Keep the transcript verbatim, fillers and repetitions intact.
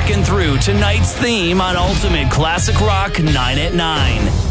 walking through tonight's theme on Ultimate Classic Rock nine at nine.